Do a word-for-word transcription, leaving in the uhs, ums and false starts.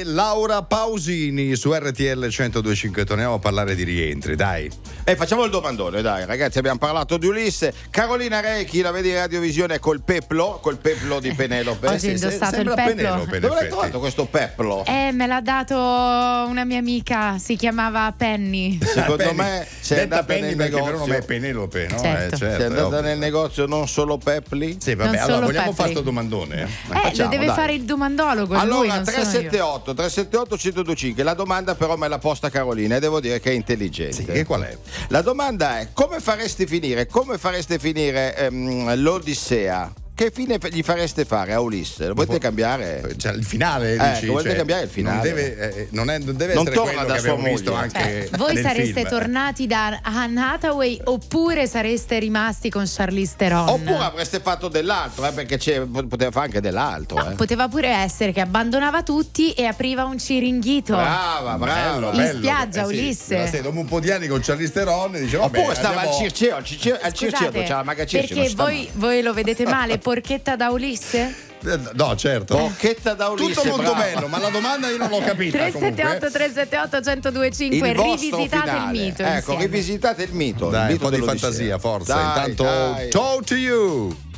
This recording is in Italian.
e Laura Pausini su R T L centodue e cinque. Torniamo a parlare di rientri, dai. E facciamo il domandone, dai ragazzi, abbiamo parlato di Ulisse. Carolina Rechi, la vedi in radiovisione col peplo, col peplo di Penelope. Oggi ho indossato il peplo. Dove l'hai trovato questo peplo? Eh, me l'ha dato una mia amica, si chiamava Penny. Secondo Penny. me sei Detta andata Penny nel perché negozio. il vero nome è Penelope, no? Certo. Eh, certo, sei andata ovvio. nel negozio non solo pepli? Sì, vabbè, Non allora solo vogliamo Pepri. fare sto domandone? Eh, facciamo, lo deve dai. fare il domandologo. Allora lui, non sono io. tre sette otto tre sette otto uno zero due cinque. La domanda però me l'ha posta Carolina e devo dire che è intelligente. Sì, che qual è? La domanda è: come faresti finire? Come fareste finire ehm, l'Odissea? Che fine gli fareste fare a Ulisse? Lo potete cambiare? Cioè, il finale, Eh, dici? volete Cioè, cambiare il finale? Non deve, eh, non è- non deve Non essere torna quello da che sua abbiamo visto moglie. anche Cioè, voi nel sareste film. tornati da Anne Hathaway oppure sareste rimasti con Charlize Theron? Oppure avreste fatto dell'altro, eh, perché c'è- poteva fare anche dell'altro. No, eh. poteva pure essere che abbandonava tutti e apriva un ciringhito. Brava, brava. In spiaggia, Eh sì, Ulisse. la stai dopo un po' di anni con Charlize Theron e dice vabbè, Oppure stava andiamo- al Circeo, al Circeo, al Circeo Scusate, dove c'è la maga Circeo. non perché sta voi, voi lo vedete male, porchetta da Ulisse? Eh, No, certo. Bocchetta da Ulisse, Tutto molto brava. bello, ma la domanda io non l'ho capita tre sette otto comunque. tre sette otto uno zero due cinque. Il vostro Rivisitate finale. il mito. Ecco, insieme. rivisitate il mito. il Dai, un mito po' di dell'Odissea. fantasia, forza. Dai, Intanto, dai. ciao to you.